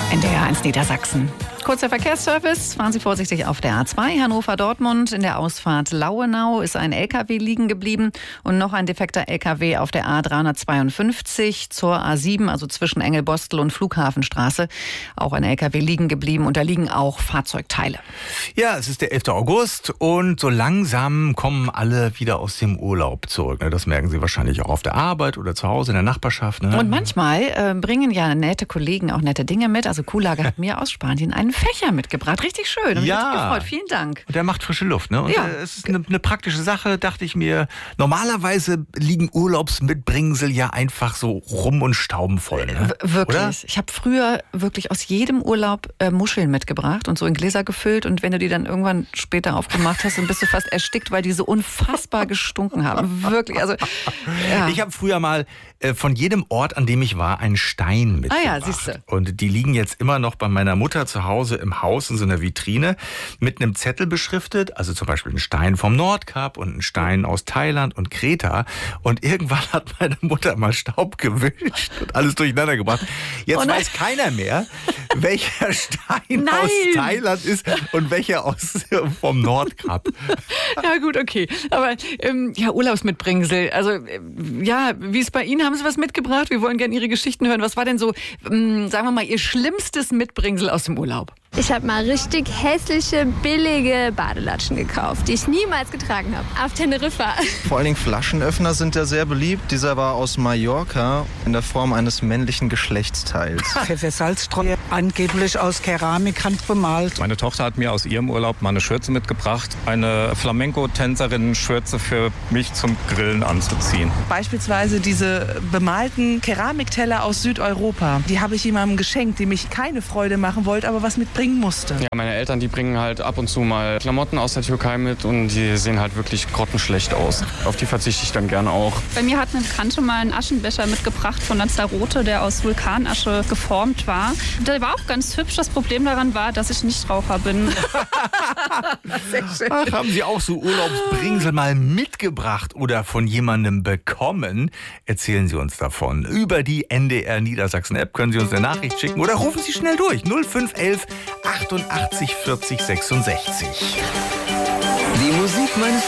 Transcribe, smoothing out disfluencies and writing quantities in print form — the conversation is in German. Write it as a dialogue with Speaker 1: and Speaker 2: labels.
Speaker 1: NDR1 Niedersachsen. Kurzer Verkehrsservice. Fahren Sie vorsichtig auf der A2 Hannover-Dortmund. In der Ausfahrt Lauenau ist ein LKW liegen geblieben und noch ein defekter LKW auf der A352 zur A7, also zwischen Engelbostel und Flughafenstraße. Auch ein LKW liegen geblieben und da liegen auch Fahrzeugteile.
Speaker 2: Ja, es ist der 11. August und so langsam kommen alle wieder aus dem Urlaub zurück. Das merken Sie wahrscheinlich auch auf der Arbeit oder zu Hause in der Nachbarschaft. Ne?
Speaker 1: Und manchmal bringen ja nette Kollegen auch nette Dinge mit. Also Kuhlage hat mir aus Spanien einen Fächer mitgebracht. Richtig schön. Und mich hat sich gefreut. Vielen Dank.
Speaker 2: Und der macht frische Luft. Ne? Und
Speaker 1: ja.
Speaker 2: Es ist eine praktische Sache, dachte ich mir. Normalerweise liegen Urlaubsmitbringsel ja einfach so rum und stauben voll. Ne?
Speaker 1: Wirklich.
Speaker 2: Oder?
Speaker 1: Ich habe früher wirklich aus jedem Urlaub Muscheln mitgebracht und so in Gläser gefüllt. Und wenn du die dann irgendwann später aufgemacht hast, dann bist du fast erstickt, weil die so unfassbar gestunken haben. Wirklich. Also, ja.
Speaker 2: Ich habe früher mal von jedem Ort, an dem ich war, einen Stein mitgebracht.
Speaker 1: Ah ja, siehst du.
Speaker 2: Und die liegen jetzt immer noch bei meiner Mutter zu Hause im Haus in so einer Vitrine mit einem Zettel beschriftet. Also zum Beispiel ein Stein vom Nordkap und ein Stein aus Thailand und Kreta. Und irgendwann hat meine Mutter mal Staub gewischt und alles durcheinander gebracht. Jetzt weiß keiner mehr, welcher Stein aus Thailand ist und welcher vom Nordkap.
Speaker 1: Ja gut, okay. Aber ja, Urlaubsmitbringsel. Also ja, wie ist bei Ihnen? Haben Sie was mitgebracht? Wir wollen gerne Ihre Geschichten hören. Was war denn so, sagen wir mal, Ihr schlimmstes Mitbringsel aus dem Urlaub?
Speaker 3: Ich habe mal richtig hässliche, billige Badelatschen gekauft, die ich niemals getragen habe. Auf Teneriffa.
Speaker 4: Vor allen Dingen Flaschenöffner sind ja sehr beliebt. Dieser war aus Mallorca in der Form eines männlichen Geschlechtsteils.
Speaker 5: Pfeffersalzstreu, angeblich aus Keramik handbemalt.
Speaker 6: Meine Tochter hat mir aus ihrem Urlaub mal eine Schürze mitgebracht. Eine Flamenco-Tänzerin-Schürze für mich zum Grillen anzuziehen.
Speaker 7: Beispielsweise diese bemalten Keramikteller aus Südeuropa. Die habe ich jemandem geschenkt, dem ich keine Freude machen wollte, aber was mitbringen musste.
Speaker 8: Ja, meine Eltern, die bringen halt ab und zu mal Klamotten aus der Türkei mit und die sehen halt wirklich grottenschlecht aus. Auf die verzichte ich dann gerne auch.
Speaker 9: Bei mir hat eine Bekannte mal einen Aschenbecher mitgebracht von Lanzarote, der aus Vulkanasche geformt war. Der war auch ganz hübsch. Das Problem daran war, dass ich Nichtraucher bin.
Speaker 1: Sehr schön.
Speaker 2: Ach, haben Sie auch so Urlaubsbringsel mal mitgebracht oder von jemandem bekommen? Erzählen Sie uns davon. Über die NDR Niedersachsen App können Sie uns eine Nachricht schicken oder rufen Sie schnell durch. 0511 88 40 66.
Speaker 10: Die Musik meines